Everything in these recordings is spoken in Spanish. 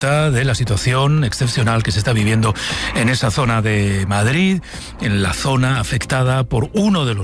de la situación excepcional que se está viviendo en esa zona de Madrid, en la zona afectada por uno de los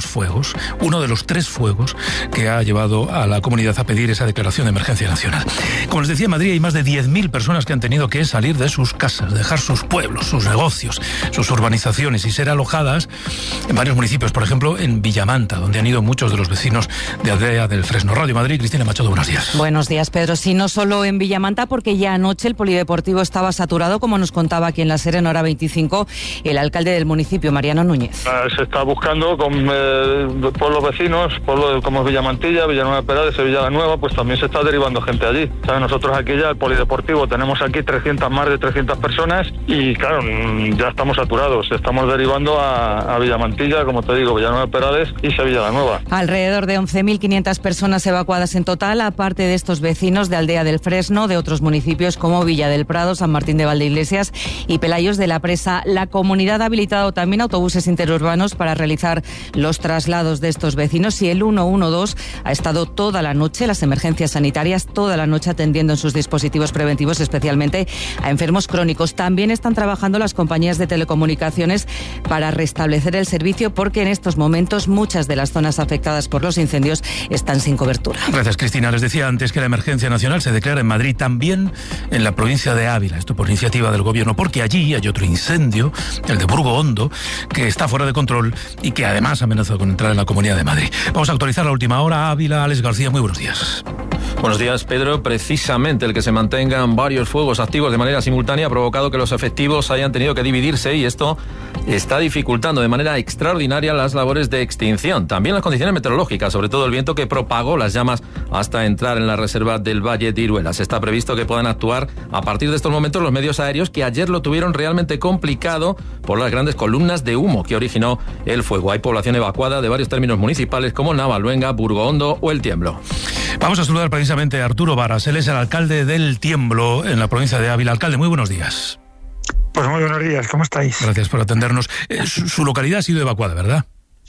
3 fuegos que ha llevado a la comunidad a pedir esa declaración de emergencia nacional. Como les decía, en Madrid hay más de 10.000 personas que han tenido que salir de sus casas, dejar sus pueblos, sus negocios, sus urbanizaciones y ser alojadas en varios municipios, por ejemplo en Villamanta, donde han ido muchos de los vecinos de Aldea del Fresno. Radio Madrid, Cristina Machado, buenos días. Buenos días, Pedro. Sí, no solo en Villamanta, porque ya anoche el polideportivo estaba saturado, como nos contaba aquí en La Serena, hora 25, el alcalde del municipio, Mariano Núñez. Se está buscando con pueblos vecinos, pueblos como Villamantilla, Villanueva de Perales, Sevilla la Nueva, pues también se está derivando gente allí. ¿Sabes? Nosotros aquí ya, el polideportivo, tenemos aquí más de 300 personas y claro, ya estamos saturados. Estamos derivando a Villamantilla, como te digo, Villanueva de Perales y Sevilla la Nueva. Alrededor de 11.500 personas evacuadas en total, aparte de estos vecinos de Aldea del Fresno, de otros municipios como Villa del Prado, San Martín de Valdeiglesias y Pelayos de la Presa. La comunidad ha habilitado también autobuses interurbanos para realizar los traslados de estos vecinos y el 112 ha estado toda la noche, las emergencias sanitarias, toda la noche atendiendo en sus dispositivos preventivos, especialmente a enfermos crónicos. También están trabajando las compañías de telecomunicaciones para restablecer el servicio porque en estos momentos muchas de las zonas afectadas por los incendios están sin cobertura. Gracias, Cristina. Les decía antes que la emergencia nacional se declara en Madrid, también en la provincia de Ávila, esto por iniciativa del gobierno, porque allí hay otro incendio, el de Burgo Hondo, que está fuera de control y que además amenaza con entrar en la Comunidad de Madrid. Vamos a actualizar la última hora. Ávila, Alex García, muy buenos días. Buenos días, Pedro. Precisamente el que se mantengan varios fuegos activos de manera simultánea ha provocado que los efectivos hayan tenido que dividirse y esto está dificultando de manera extraordinaria las labores de extinción. También las condiciones meteorológicas, sobre todo el viento que propagó las llamas hasta entrar en la reserva del Valle de Iruelas. Está previsto que puedan actuar a partir de estos momentos los medios aéreos, que ayer lo tuvieron realmente complicado por las grandes columnas de humo que originó el fuego. Hay población evacuada de varios términos municipales como Navaluenga, Burgo Hondo o El Tiemblo. Vamos a saludar precisamente a Arturo Varas. Él es el alcalde del Tiemblo en la provincia de Ávila. Alcalde, muy buenos días. Pues muy buenos días, ¿cómo estáis? Gracias por atendernos. Su localidad ha sido evacuada, ¿verdad?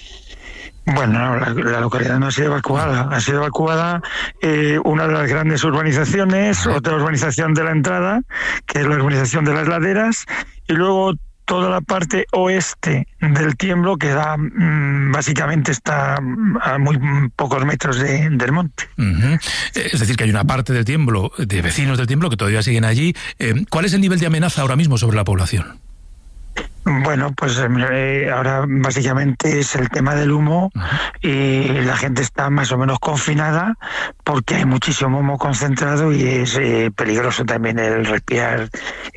Bueno, la localidad no ha sido evacuada. Ha sido evacuada una de las grandes urbanizaciones, otra urbanización de la entrada, que es la urbanización de las Laderas, y luego toda la parte oeste del Tiemblo, que da básicamente está a muy pocos metros del monte. Uh-huh. Es decir, que hay una parte del Tiemblo, de vecinos del Tiemblo, que todavía siguen allí. ¿Cuál es el nivel de amenaza ahora mismo sobre la población? Bueno, pues ahora básicamente es el tema del humo y la gente está más o menos confinada porque hay muchísimo humo concentrado y es peligroso también el respirar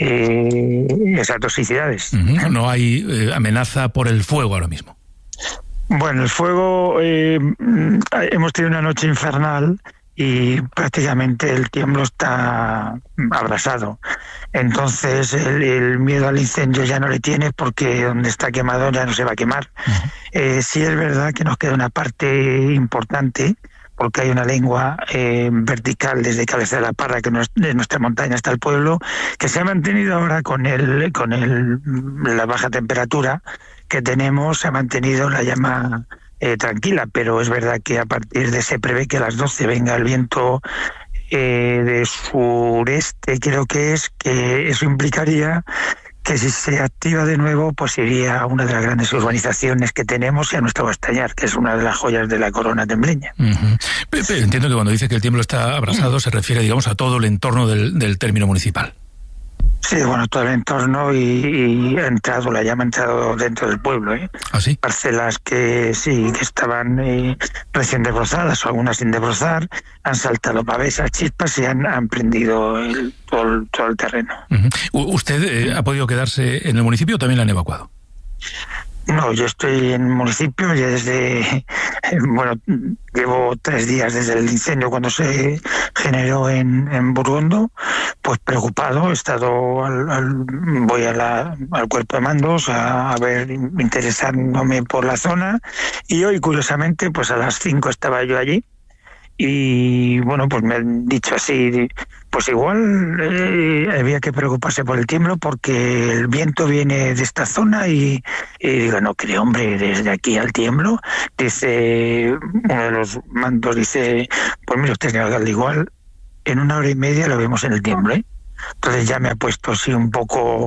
esas toxicidades. Uh-huh. No hay amenaza por el fuego ahora mismo. Bueno, el fuego, hemos tenido una noche infernal y prácticamente el Tiemblo está abrasado. Entonces el miedo al incendio ya no le tiene porque donde está quemado ya no se va a quemar. Uh-huh. Sí es verdad que nos queda una parte importante porque hay una lengua vertical desde Cabeza de la Parra, que de nuestra montaña hasta el pueblo, que se ha mantenido ahora con la baja temperatura que tenemos, se ha mantenido la llama tranquila, pero es verdad que a partir de se prevé que a las 12 venga el viento de sureste, creo que eso implicaría que si se activa de nuevo, pues iría a una de las grandes urbanizaciones que tenemos y a nuestro Bastañar, que es una de las joyas de la corona tembleña. Uh-huh. Entiendo que cuando dice que el Tiemblo está abrasado se refiere, digamos, a todo el entorno del término municipal. Sí, bueno, todo el entorno y la llama ha entrado dentro del pueblo. ¿Ah, sí? Parcelas que estaban recién desbrozadas o algunas sin desbrozar, han saltado pavesas, chispas y han prendido todo el terreno. Uh-huh. ¿Usted ha podido quedarse en el municipio o también la han evacuado? No, yo estoy en el municipio ya llevo 3 días desde el incendio cuando se generó en Burgo Hondo, pues preocupado, he estado voy al cuerpo de mandos a ver, interesándome por la zona, y hoy curiosamente pues a las 5 estaba yo allí. Y bueno, pues me han dicho así, pues igual había que preocuparse por el Tiemblo porque el viento viene de esta zona y digo, no creo, hombre, desde aquí al Tiemblo. Dice uno de los mandos, dice, pues mire usted, señor alcalde, igual en 1 hora y media lo vemos en el Tiemblo, Entonces ya me ha puesto así un poco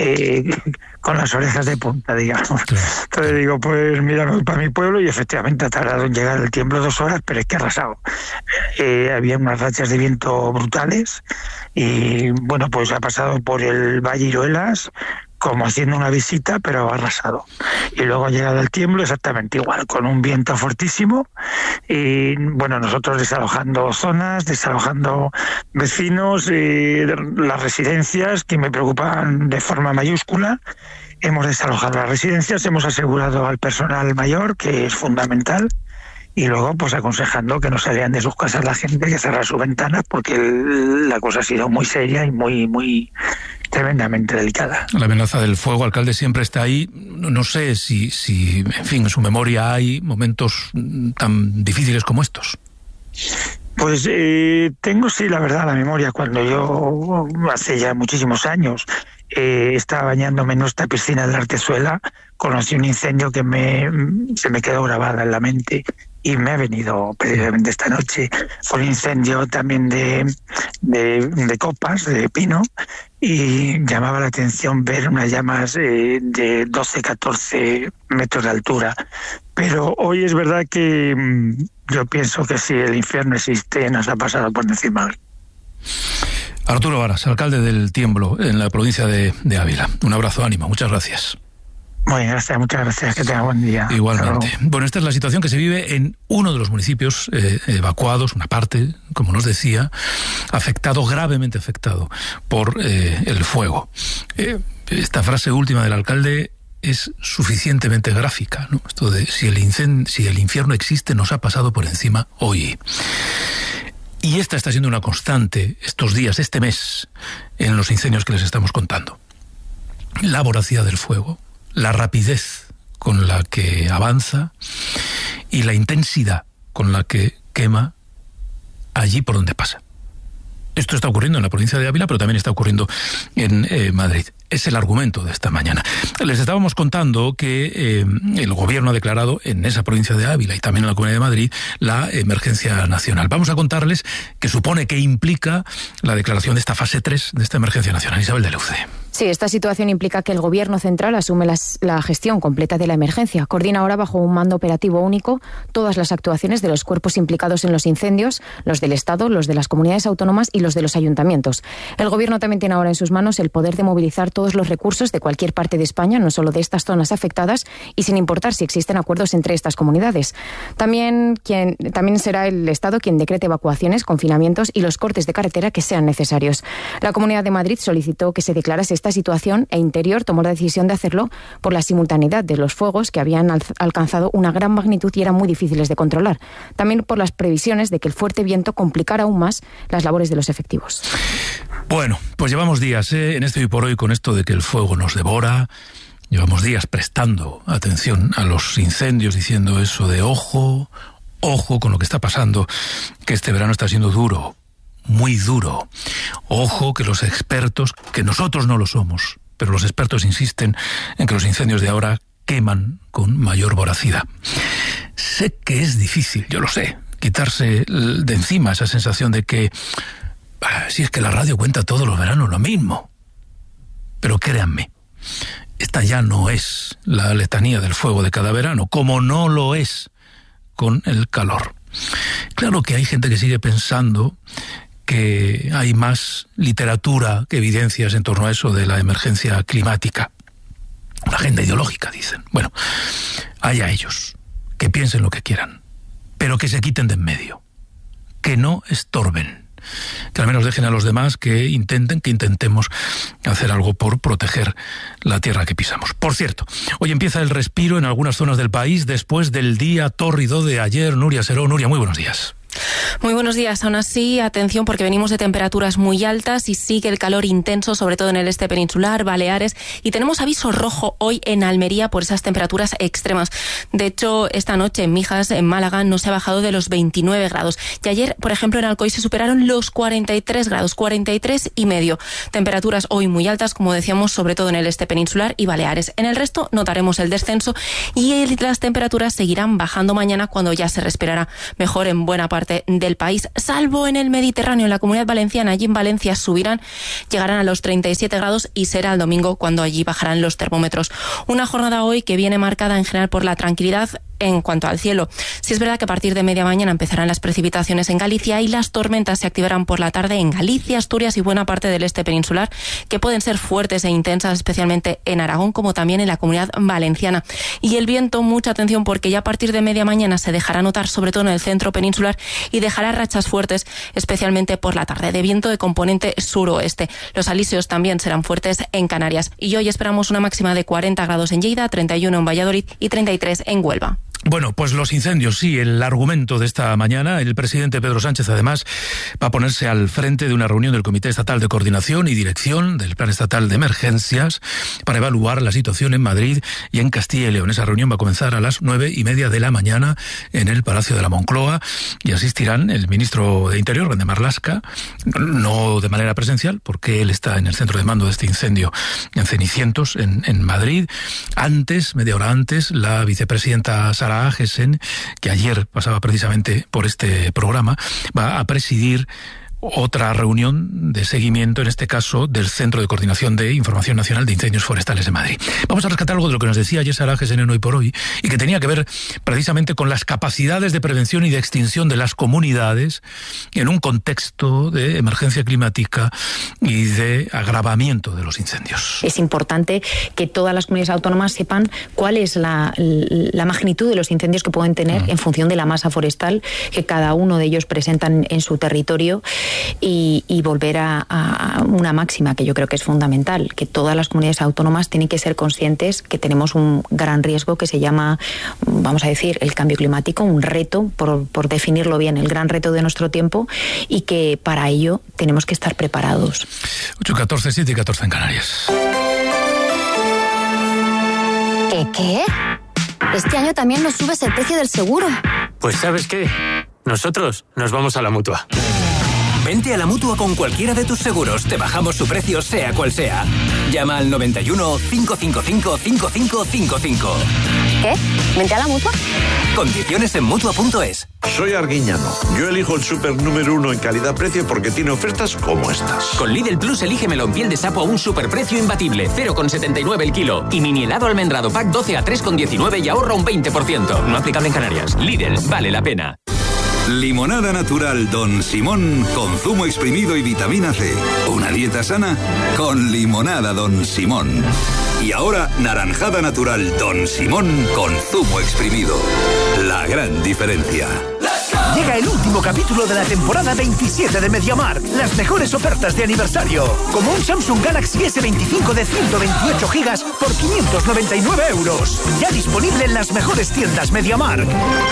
con las orejas de punta, digamos. Entonces digo, pues mira, me voy para mi pueblo, y efectivamente ha tardado en llegar el tiemblo 2 horas, pero es que ha arrasado. Había unas rachas de viento brutales y bueno, pues ha pasado por el Valle Iruelas como haciendo una visita, pero ha arrasado. Y luego ha llegado el tiemblo exactamente igual, con un viento fortísimo, y bueno, nosotros desalojando zonas, desalojando vecinos, las residencias, que me preocupan de forma mayúscula. Hemos desalojado las residencias, hemos asegurado al personal mayor, que es fundamental, y luego pues aconsejando que no salgan de sus casas la gente, que cerrar sus ventanas, porque la cosa ha sido muy seria y muy tremendamente delicada. La amenaza del fuego, alcalde, siempre está ahí. No sé si en fin, en su memoria hay momentos tan difíciles como estos. Pues tengo, sí, la verdad, la memoria. Cuando yo, hace ya muchísimos años, estaba bañándome en nuestra piscina de la Artezuela, conocí un incendio que se me quedó grabada en la mente, y me ha venido precisamente esta noche. Fue un incendio también de copas, de pino, y llamaba la atención ver unas llamas de 12, 14 metros de altura. Pero hoy es verdad que yo pienso que si el infierno existe, nos ha pasado por encima hoy. Arturo Varas, alcalde del Tiemblo, en la provincia de Ávila. Un abrazo, ánimo, muchas gracias. Muy bien, gracias, muchas gracias, que tenga buen día. Igualmente. Bueno, esta es la situación que se vive en uno de los municipios evacuados, una parte, como nos decía, gravemente afectado por el fuego. Esta frase última del alcalde es suficientemente gráfica, ¿no? Esto de si el infierno existe, nos ha pasado por encima hoy. Y esta está siendo una constante estos días, este mes, en los incendios que les estamos contando. La voracidad del fuego, la rapidez con la que avanza y la intensidad con la que quema allí por donde pasa. Esto está ocurriendo en la provincia de Ávila, pero también está ocurriendo en Madrid. Es el argumento de esta mañana. Les estábamos contando que el gobierno ha declarado en esa provincia de Ávila y también en la Comunidad de Madrid la emergencia nacional. Vamos a contarles qué supone, qué implica la declaración de esta fase 3 de esta emergencia nacional. Isabel de Leuce. Sí, esta situación implica que el Gobierno central asume la gestión completa de la emergencia. Coordina ahora bajo un mando operativo único todas las actuaciones de los cuerpos implicados en los incendios, los del Estado, los de las comunidades autónomas y los de los ayuntamientos. El Gobierno también tiene ahora en sus manos el poder de movilizar todos los recursos de cualquier parte de España, no solo de estas zonas afectadas, y sin importar si existen acuerdos entre estas comunidades. También será el Estado quien decrete evacuaciones, confinamientos y los cortes de carretera que sean necesarios. La Comunidad de Madrid solicitó que se declarase esta situación e Interior tomó la decisión de hacerlo por la simultaneidad de los fuegos que habían alcanzado una gran magnitud y eran muy difíciles de controlar. También por las previsiones de que el fuerte viento complicara aún más las labores de los efectivos. Bueno, pues llevamos días en esto y por hoy con esto de que el fuego nos devora. Llevamos días prestando atención a los incendios, diciendo eso de ojo con lo que está pasando, que este verano está siendo duro, muy duro. Ojo que los expertos, que nosotros no lo somos, pero los expertos insisten en que los incendios de ahora queman con mayor voracidad. Sé que es difícil, yo lo sé, quitarse de encima esa sensación de que si es que la radio cuenta todos los veranos lo mismo. Pero créanme, esta ya no es la letanía del fuego de cada verano, como no lo es con el calor. Claro que hay gente que sigue pensando que hay más literatura que evidencias en torno a eso de la emergencia climática. Una agenda ideológica, dicen. Bueno, allá ellos, que piensen lo que quieran, pero que se quiten de en medio, que no estorben, que al menos dejen a los demás que intentemos hacer algo por proteger la tierra que pisamos. Por cierto, hoy empieza el respiro en algunas zonas del país después del día tórrido de ayer. Nuria Seró. Nuria, muy buenos días. Muy buenos días. Aún así, atención porque venimos de temperaturas muy altas y sigue el calor intenso, sobre todo en el este peninsular, Baleares, y tenemos aviso rojo hoy en Almería por esas temperaturas extremas. De hecho, esta noche en Mijas, en Málaga, no se ha bajado de los 29 grados. Y ayer, por ejemplo, en Alcoy se superaron los 43 grados, 43,5. Temperaturas hoy muy altas, como decíamos, sobre todo en el este peninsular y Baleares. En el resto notaremos el descenso y las temperaturas seguirán bajando mañana cuando ya se respirará mejor en buena parte parte del país, salvo en el Mediterráneo, en la Comunidad Valenciana. Allí en Valencia llegarán a los 37 grados y será el domingo cuando allí bajarán los termómetros. Una jornada hoy que viene marcada en general por la tranquilidad en cuanto al cielo. Sí es verdad que a partir de media mañana empezarán las precipitaciones en Galicia y las tormentas se activarán por la tarde en Galicia, Asturias y buena parte del este peninsular, que pueden ser fuertes e intensas, especialmente en Aragón, como también en la Comunidad Valenciana. Y el viento, mucha atención, porque ya a partir de media mañana se dejará notar, sobre todo en el centro peninsular, y dejará rachas fuertes, especialmente por la tarde, de viento de componente suroeste. Los alisios también serán fuertes en Canarias. Y hoy esperamos una máxima de 40 grados en Lleida, 31 en Valladolid y 33 en Huelva. Bueno, pues los incendios, sí, el argumento de esta mañana. El presidente Pedro Sánchez, además, va a ponerse al frente de una reunión del Comité Estatal de Coordinación y Dirección del Plan Estatal de Emergencias para evaluar la situación en Madrid y en Castilla y León. Esa reunión va a comenzar a las 9:30 de la mañana en el Palacio de la Moncloa y asistirán el ministro de Interior, Waldemar Lasca, no de manera presencial, porque él está en el centro de mando de este incendio en Cenicientos, en Madrid. Antes, media hora antes, la vicepresidenta Sara Agesen, que ayer pasaba precisamente por este programa, va a presidir otra reunión de seguimiento, en este caso, del Centro de Coordinación de Información Nacional de Incendios Forestales de Madrid. Vamos a rescatar algo de lo que nos decía ayer Sara Agesen en Hoy por Hoy, y que tenía que ver precisamente con las capacidades de prevención y de extinción de las comunidades en un contexto de emergencia climática y de agravamiento de los incendios. Es importante que todas las comunidades autónomas sepan cuál es la magnitud de los incendios que pueden tener en función de la masa forestal que cada uno de ellos presentan en su territorio, y volver a una máxima que yo creo que es fundamental, que todas las comunidades autónomas tienen que ser conscientes que tenemos un gran riesgo que se llama, vamos a decir, el cambio climático, un reto, por definirlo bien, el gran reto de nuestro tiempo, y que para ello tenemos que estar preparados. 8:14, 7:14 en Canarias. ¿Qué? Este año también nos subes el precio del seguro. Pues ¿sabes qué? Nosotros nos vamos a la Mutua. Vente a la Mutua con cualquiera de tus seguros. Te bajamos su precio, sea cual sea. Llama al 91 555 5555. ¿Qué? ¿Vente a la Mutua? Condiciones en Mutua.es. Soy Arguiñano. Yo elijo el súper número 1 en calidad-precio porque tiene ofertas como estas. Con Lidl Plus elige melón piel de sapo a un superprecio imbatible, 0,79 el kilo. Y mini helado almendrado pack 12 a 3,19 y ahorra un 20%. No aplicable en Canarias. Lidl, vale la pena. Limonada natural Don Simón con zumo exprimido y vitamina C. Una dieta sana con limonada Don Simón. Y ahora naranjada natural Don Simón con zumo exprimido. La gran diferencia. Llega el último capítulo de la temporada 27 de MediaMarkt. Las mejores ofertas de aniversario. Como un Samsung Galaxy S25 de 128 gigas por 599 euros. Ya disponible en las mejores tiendas MediaMarkt.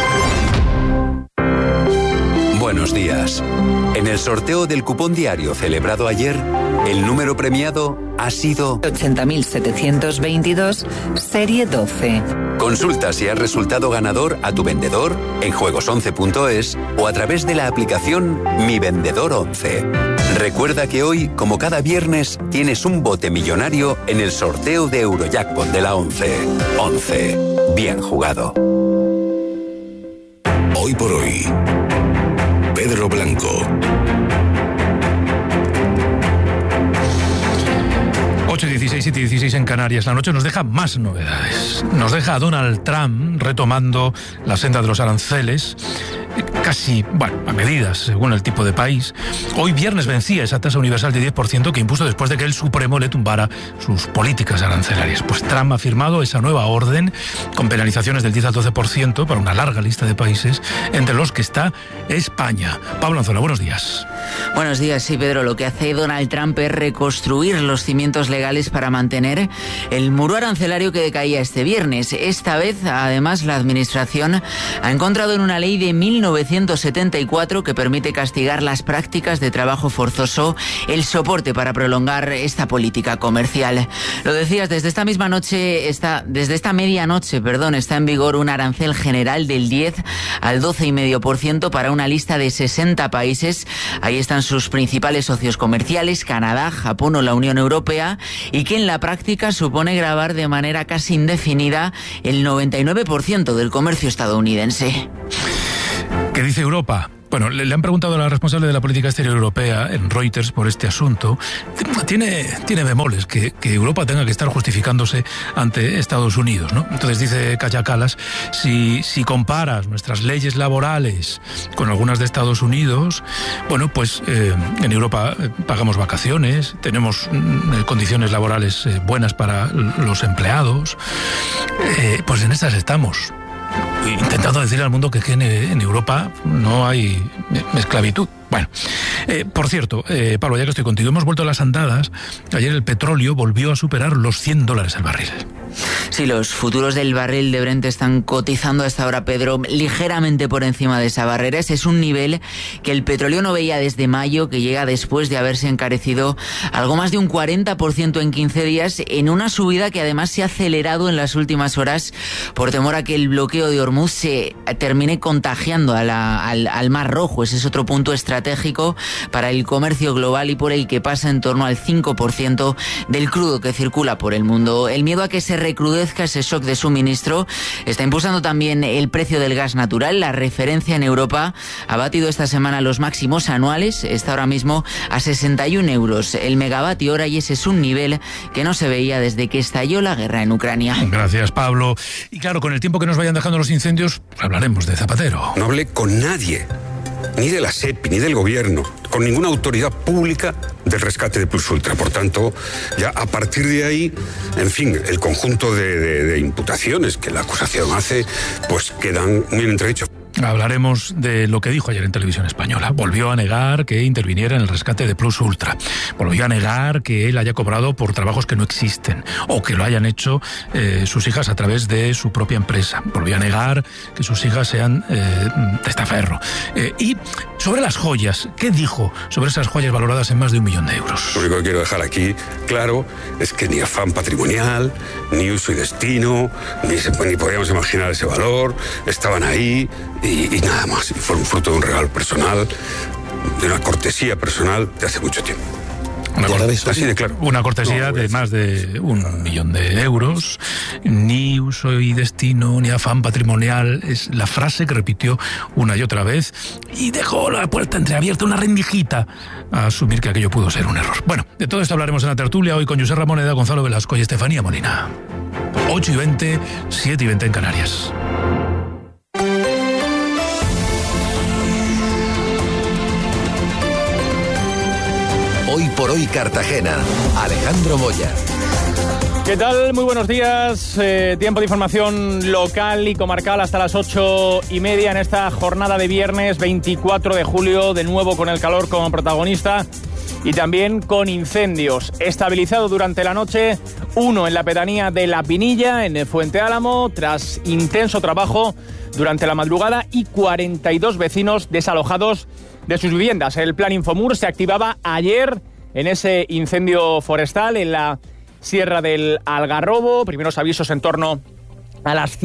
Buenos días. En el sorteo del cupón diario celebrado ayer, el número premiado ha sido 80.722, serie 12. Consulta si has resultado ganador a tu vendedor en juegos11.es o a través de la aplicación Mi Vendedor 11. Recuerda que hoy, como cada viernes, tienes un bote millonario en el sorteo de Eurojackpot de la 11. 11. Bien jugado. Hoy por hoy. Pedro Blanco. 8:16, 7:16 en Canarias. La noche nos deja más novedades. Nos deja a Donald Trump retomando la senda de los aranceles, casi, a medidas, según el tipo de país. Hoy viernes vencía esa tasa universal de 10% que impuso después de que el Supremo le tumbara sus políticas arancelarias. Pues Trump ha firmado esa nueva orden con penalizaciones del 10 al 12% para una larga lista de países, entre los que está España. Pablo Anzola, buenos días. Buenos días, sí, Pedro. Lo que hace Donald Trump es reconstruir los cimientos legales para mantener el muro arancelario que decaía este viernes. Esta vez, además, la Administración ha encontrado en una ley de 1974 que permite castigar las prácticas de trabajo forzoso el soporte para prolongar esta política comercial. Lo decías, desde esta medianoche, está en vigor un arancel general del 10 al 12,5% para una lista de 60 países. Ahí están sus principales socios comerciales, Canadá, Japón o la Unión Europea, y que en la práctica supone gravar de manera casi indefinida el 99% del comercio estadounidense. ¿Qué dice Europa? Bueno, le han preguntado a la responsable de la política exterior europea en Reuters por este asunto. Tiene bemoles que Europa tenga que estar justificándose ante Estados Unidos, ¿no? Entonces dice Kaja Kallas, si comparas nuestras leyes laborales con algunas de Estados Unidos, bueno, pues en Europa pagamos vacaciones, tenemos condiciones laborales buenas para los empleados, pues en estas estamos. Intentando decir al mundo que en Europa no hay esclavitud. Bueno, por cierto, Pablo, ya que estoy contigo, hemos vuelto a las andadas. Ayer el petróleo volvió a superar los $100 el barril. Sí, los futuros del barril de Brent están cotizando hasta ahora, Pedro, ligeramente por encima de esa barrera. Ese es un nivel que el petróleo no veía desde mayo, que llega después de haberse encarecido algo más de un 40% en 15 días, en una subida que además se ha acelerado en las últimas horas por temor a que el bloqueo de Hormuz se termine contagiando al Mar Rojo. Ese es otro punto estratégico para el comercio global y por el que pasa en torno al 5% del crudo que circula por el mundo. El miedo a que se recrudezca ese shock de suministro está impulsando también el precio del gas natural. La referencia en Europa ha batido esta semana los máximos anuales, está ahora mismo a 61 euros el megavatio hora, y ese es un nivel que no se veía desde que estalló la guerra en Ucrania. Gracias, Pablo. Y claro, con el tiempo que nos vayan dejando los incendios, hablaremos de Zapatero. No hablé con nadie, ni de la SEPI, ni del gobierno, con ninguna autoridad pública del rescate de Plus Ultra. Por tanto, ya a partir de ahí, en fin, el conjunto de imputaciones que la acusación hace, pues quedan muy entredichos. Hablaremos de lo que dijo ayer en Televisión Española. Volvió a negar que interviniera en el rescate de Plus Ultra. Volvió a negar que él haya cobrado por trabajos que no existen o que lo hayan hecho sus hijas a través de su propia empresa. Volvió a negar que sus hijas sean testaferro. Y sobre las joyas, ¿qué dijo sobre esas joyas valoradas en más de 1 millón de euros? Lo único que quiero dejar aquí claro es que ni afán patrimonial, ni uso y destino, ni podíamos imaginar ese valor, estaban ahí y nada más. Y fue un fruto de un regalo personal, de una cortesía personal de hace mucho tiempo. Así de claro. Una cortesía de más de 1 millón de euros. Ni uso y destino, ni afán patrimonial. Es la frase que repitió una y otra vez y dejó la puerta entreabierta, una rendijita a asumir que aquello pudo ser un error. Bueno, de todo esto hablaremos en la tertulia hoy con José Ramoneda, Gonzalo Velasco y Estefanía Molina. 8:20, 7:20 en Canarias. Hoy por hoy Cartagena. Alejandro Moya. ¿Qué tal? Muy buenos días. Tiempo de información local y comarcal hasta las 8:30 en esta jornada de viernes 24 de julio, de nuevo con el calor como protagonista y también con incendios. Estabilizado durante la noche, uno en la pedanía de La Pinilla, en Fuente Álamo, tras intenso trabajo durante la madrugada, y 42 vecinos desalojados de sus viviendas. El plan Infomur se activaba ayer en ese incendio forestal en la Sierra del Algarrobo. Primeros avisos en torno a las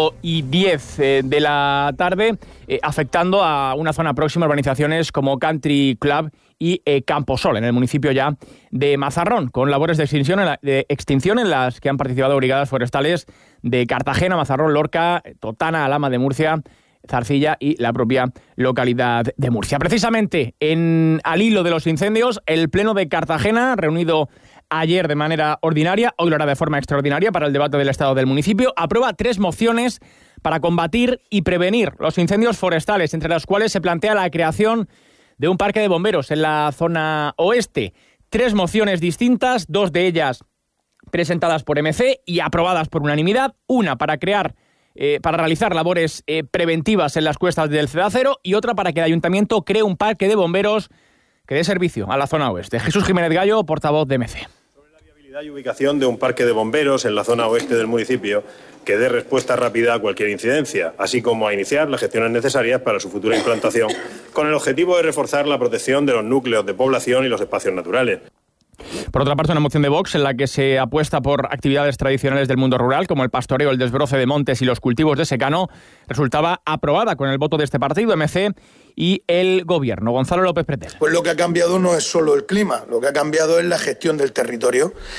5:10 de la tarde, afectando a una zona próxima a urbanizaciones como Country Club y Camposol, en el municipio ya de Mazarrón, con labores de extinción en las que han participado brigadas forestales de Cartagena, Mazarrón, Lorca, Totana, Alhama de Murcia, Zarcilla y la propia localidad de Murcia. Precisamente al hilo de los incendios, el Pleno de Cartagena, reunido ayer de manera ordinaria, hoy lo hará de forma extraordinaria para el debate del estado del municipio, aprueba 3 mociones para combatir y prevenir los incendios forestales, entre las cuales se plantea la creación de un parque de bomberos en la zona oeste. 3 mociones distintas, 2 de ellas presentadas por MC y aprobadas por unanimidad, una para realizar labores preventivas en las cuestas del Cedacero y otra para que el ayuntamiento cree un parque de bomberos que dé servicio a la zona oeste. Jesús Jiménez Gallo, portavoz de MC. Sobre la viabilidad y ubicación de un parque de bomberos en la zona oeste del municipio que dé respuesta rápida a cualquier incidencia, así como a iniciar las gestiones necesarias para su futura implantación, con el objetivo de reforzar la protección de los núcleos de población y los espacios naturales. Por otra parte, una moción de Vox en la que se apuesta por actividades tradicionales del mundo rural, como el pastoreo, el desbroce de montes y los cultivos de secano, resultaba aprobada con el voto de este partido, MC, y el Gobierno. Gonzalo López Pretel. Pues lo que ha cambiado no es solo el clima, lo que ha cambiado es la gestión del territorio.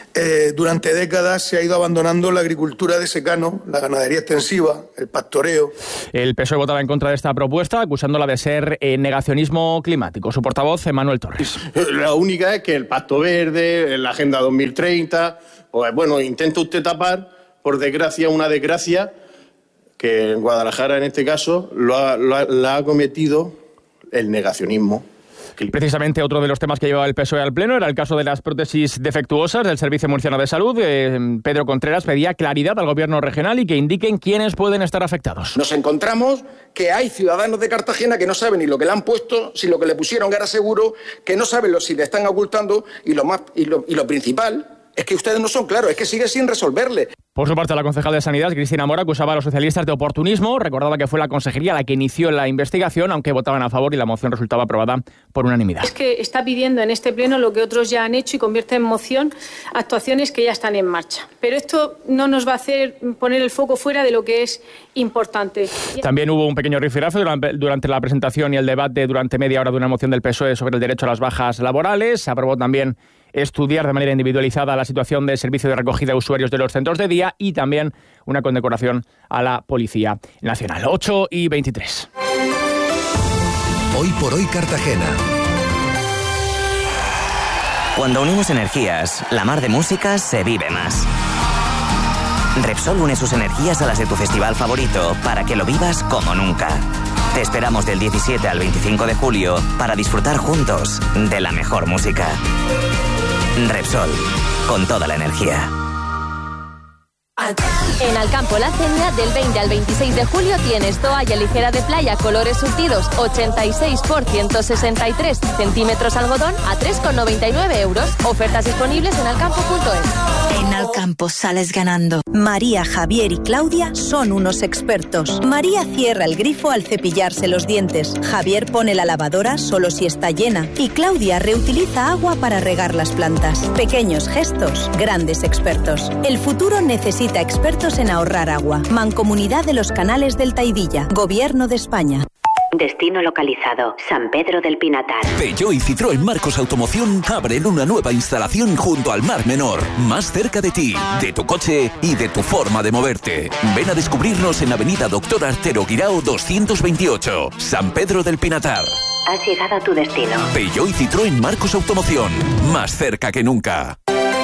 durante décadas se ha ido abandonando la agricultura de secano, la ganadería extensiva, el pastoreo. El PSOE votaba en contra de esta propuesta, acusándola de ser negacionismo climático. Su portavoz, Manuel Torres. La única es que el Pacto Verde, la Agenda 2030, pues bueno, intenta usted tapar, por desgracia, una desgracia que en Guadalajara, en este caso, la ha cometido el negacionismo. Precisamente otro de los temas que llevaba el PSOE al Pleno era el caso de las prótesis defectuosas del Servicio Murciano de Salud. Pedro Contreras pedía claridad al Gobierno regional y que indiquen quiénes pueden estar afectados. Nos encontramos que hay ciudadanos de Cartagena que no saben ni lo que le han puesto, si lo que le pusieron era seguro, que no saben si le están ocultando y lo principal es que ustedes no son claros, es que sigue sin resolverle. Por su parte, la concejal de Sanidad, Cristina Mora, acusaba a los socialistas de oportunismo. Recordaba que fue la consejería la que inició la investigación, aunque votaban a favor y la moción resultaba aprobada por unanimidad. Es que está pidiendo en este pleno lo que otros ya han hecho y convierte en moción actuaciones que ya están en marcha. Pero esto no nos va a hacer poner el foco fuera de lo que es importante. También hubo un pequeño rifirrafe durante la presentación y el debate durante media hora de una moción del PSOE sobre el derecho a las bajas laborales. Se aprobó también estudiar de manera individualizada la situación del servicio de recogida de usuarios de los centros de día y también una condecoración a la Policía Nacional. 8:23. Hoy por hoy Cartagena. Cuando unimos energías, la mar de música se vive más. Repsol une sus energías a las de tu festival favorito para que lo vivas como nunca. Te esperamos del 17 al 25 de julio para disfrutar juntos de la mejor música. Repsol, con toda la energía. En Alcampo La Cenia, del 20 al 26 de julio tienes toalla ligera de playa, colores surtidos, 86 por 163 centímetros algodón a 3,99 euros. Ofertas disponibles en alcampo.es. En Alcampo sales ganando. María, Javier y Claudia son unos expertos. María cierra el grifo al cepillarse los dientes. Javier pone la lavadora solo si está llena. Y Claudia reutiliza agua para regar las plantas. Pequeños gestos, grandes expertos. El futuro necesita expertos en ahorrar agua. Mancomunidad de los Canales del Taidilla. Gobierno de España. Destino localizado, San Pedro del Pinatar. Peugeot y Citroën Marcos Automoción abren una nueva instalación junto al Mar Menor, más cerca de ti, de tu coche y de tu forma de moverte. Ven a descubrirnos en Avenida Doctor Artero Guirao 228, San Pedro del Pinatar. Has llegado a tu destino. Peugeot y Citroën Marcos Automoción, más cerca que nunca.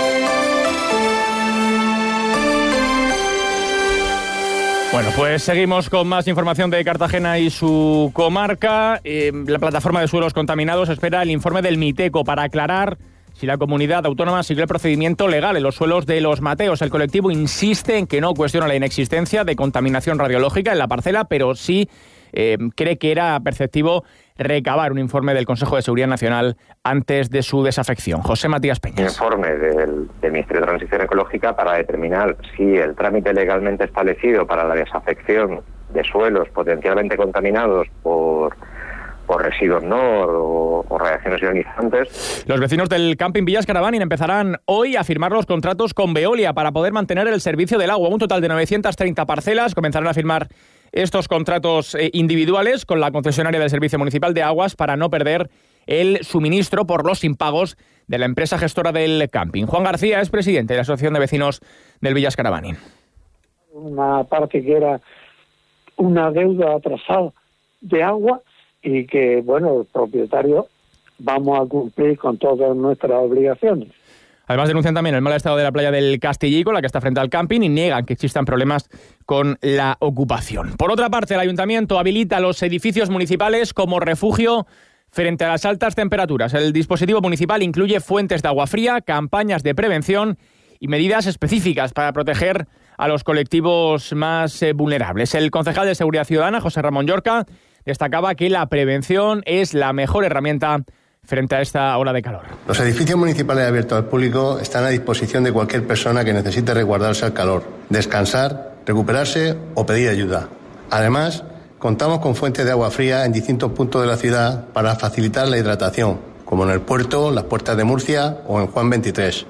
Bueno, pues seguimos con más información de Cartagena y su comarca. La plataforma de suelos contaminados espera el informe del MITECO para aclarar si la comunidad autónoma siguió el procedimiento legal en los suelos de Los Mateos. El colectivo insiste en que no cuestiona la inexistencia de contaminación radiológica en la parcela, pero sí cree que era perceptivo recabar un informe del Consejo de Seguridad Nacional antes de su desafección. José Matías Peñas. Un informe del Ministerio de Transición Ecológica para determinar si el trámite legalmente establecido para la desafección de suelos potencialmente contaminados por residuos NOR o radiaciones ionizantes. Los vecinos del camping Villas Caravaning empezarán hoy a firmar los contratos con Veolia para poder mantener el servicio del agua. Un total de 930 parcelas comenzarán a firmar estos contratos individuales con la concesionaria del Servicio Municipal de Aguas para no perder el suministro por los impagos de la empresa gestora del camping. Juan García es presidente de la Asociación de Vecinos del Villas Caravaning. Una parte que era una deuda atrasada de agua y que, bueno, el propietario vamos a cumplir con todas nuestras obligaciones. Además denuncian también el mal estado de la playa del Castillico, la que está frente al camping, y niegan que existan problemas con la ocupación. Por otra parte, el Ayuntamiento habilita los edificios municipales como refugio frente a las altas temperaturas. El dispositivo municipal incluye fuentes de agua fría, campañas de prevención y medidas específicas para proteger a los colectivos más vulnerables. El concejal de Seguridad Ciudadana, José Ramón Llorca, destacaba que la prevención es la mejor herramienta frente a esta ola de calor. Los edificios municipales abiertos al público están a disposición de cualquier persona que necesite resguardarse al calor, descansar, recuperarse o pedir ayuda. Además, contamos con fuentes de agua fría en distintos puntos de la ciudad para facilitar la hidratación, como en el puerto, las Puertas de Murcia o en Juan 23.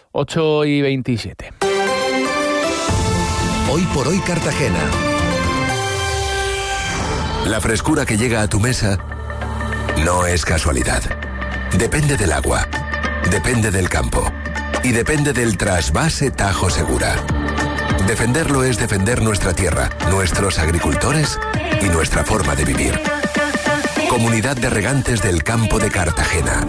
8:27. Hoy por hoy Cartagena. La frescura que llega a tu mesa no es casualidad. Depende del agua. Depende del campo. y depende del trasvase Tajo Segura. Defenderlo es defender nuestra tierra, nuestros agricultores y nuestra forma de vivir. Comunidad de Regantes del Campo de Cartagena.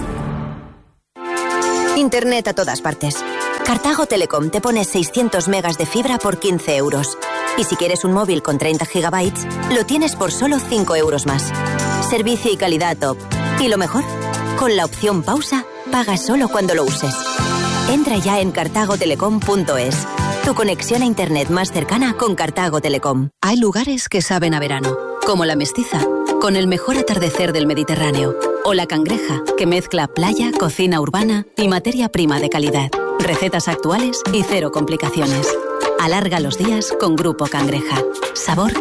Internet a todas partes. Cartago Telecom te pone 600 megas de fibra por 15 euros. Y si quieres un móvil con 30 gigabytes, lo tienes por solo 5 euros más. Servicio y calidad top. Y lo mejor, con la opción pausa, pagas solo cuando lo uses. Entra ya en cartagotelecom.es. Tu conexión a Internet más cercana con Cartago Telecom. Hay lugares que saben a verano, como La Mestiza, con el mejor atardecer del Mediterráneo. O La Cangreja, que mezcla playa, cocina urbana y materia prima de calidad. Recetas actuales y cero complicaciones. Alarga los días con Grupo Cangreja. Sabor